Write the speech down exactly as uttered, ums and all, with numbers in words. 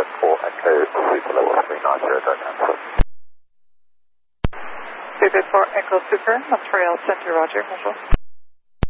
four Echo, super level three nine zero, don't cancel. David four Echo Super, Montreal Center, roger, visual.